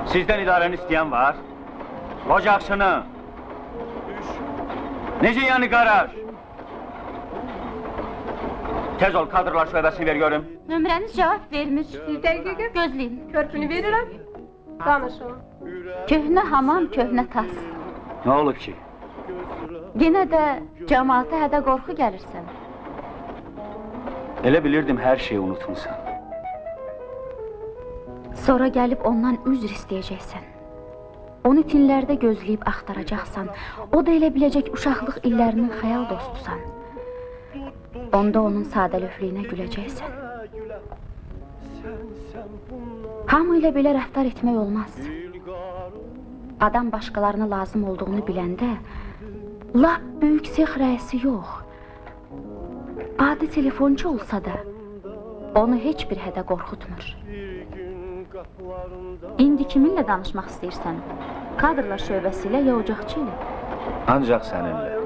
Sizdən idarəni istəyən var? Ocaqçını. Necə yəni qaraj? Tez ol, kadrlar şöbəsini ver görüm. Nömrəniz cavab vermiş. Bir dəqiqə. Gözləyin. Körpünü verirəm. Danışın. Köhnə hamam, köhnə tas. Nə olub ki? Yenə də cəmaata hədə qorxu gəlirsən. Elə bilirdim hər şeyi unutmuşsan. Sonra gəlib ondan üzr istəyəcəksən. Onu tinlərdə gözləyib axtaracaqsan. O da elə biləcək uşaqlıq illərinin xəyal dostusan. Onda onun sadəlöflüyünə güləcəksən. Hamı ilə belə rəftar etmək olmaz. Adam başqalarına lazım olduğunu biləndə, lap böyük sex rəisi yox. Adi telefonçu olsa da, onu heç bir hədə qorxutmur. İndi kiminlə danışmaq istəyirsən? Kadrlar şöbəsi ilə ya ocaqçı ilə? Ancaq səninlə.